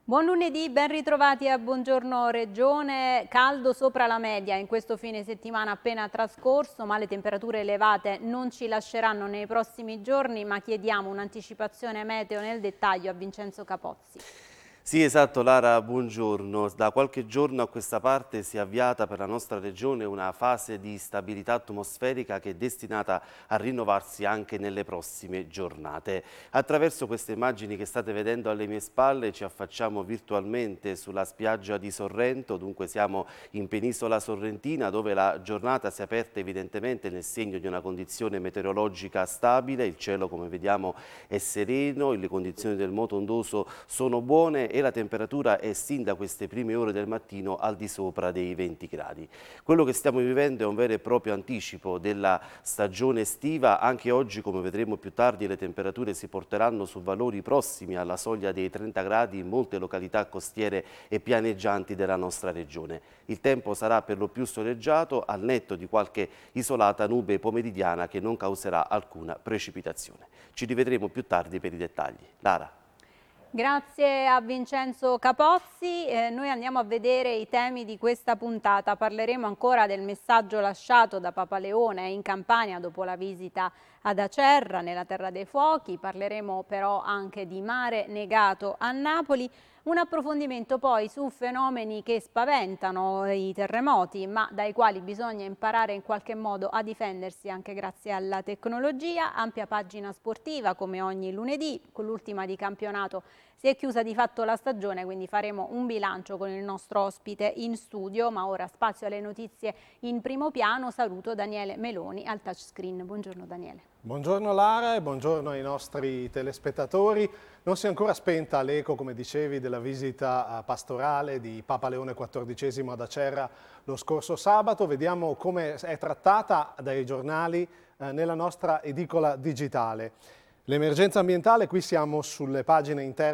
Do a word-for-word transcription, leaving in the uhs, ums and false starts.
Buon lunedì, ben ritrovati a Buongiorno Regione. Caldo sopra la media in questo fine settimana appena trascorso, ma le temperature elevate non ci lasceranno nei prossimi giorni, ma chiediamo un'anticipazione meteo nel dettaglio a Vincenzo Capozzi. Sì, esatto, Lara, buongiorno. Da qualche giorno a questa parte si è avviata per la nostra regione una fase di stabilità atmosferica che è destinata a rinnovarsi anche nelle prossime giornate. Attraverso queste immagini che state vedendo alle mie spalle ci affacciamo virtualmente sulla spiaggia di Sorrento, dunque siamo in penisola sorrentina dove la giornata si è aperta evidentemente nel segno di una condizione meteorologica stabile, il cielo come vediamo è sereno, le condizioni del moto ondoso sono buone e la temperatura è sin da queste prime ore del mattino al di sopra dei venti gradi. Quello che stiamo vivendo è un vero e proprio anticipo della stagione estiva. Anche oggi, come vedremo più tardi, le temperature si porteranno su valori prossimi alla soglia dei trenta gradi in molte località costiere e pianeggianti della nostra regione. Il tempo sarà per lo più soleggiato, al netto di qualche isolata nube pomeridiana che non causerà alcuna precipitazione. Ci rivedremo più tardi per i dettagli. Lara. Grazie a Vincenzo Capozzi. Eh, noi andiamo a vedere i temi di questa puntata. Parleremo ancora del messaggio lasciato da Papa Leone in Campania dopo la visita ad Acerra, nella Terra dei Fuochi. Parleremo però anche di mare negato a Napoli. Un approfondimento poi su fenomeni che spaventano i terremoti, ma dai quali bisogna imparare in qualche modo a difendersi anche grazie alla tecnologia. Ampia pagina sportiva come ogni lunedì, con l'ultima di campionato si è chiusa di fatto la stagione, quindi faremo un bilancio con il nostro ospite in studio, ma ora spazio alle notizie in primo piano. Saluto Daniele Meloni al touchscreen. Buongiorno Daniele. Buongiorno Lara e buongiorno ai nostri telespettatori. Non si è ancora spenta l'eco, come dicevi, della visita pastorale di Papa Leone quattordicesimo ad Acerra lo scorso sabato. Vediamo come è trattata dai giornali eh, nella nostra edicola digitale. L'emergenza ambientale, qui siamo sulle pagine interne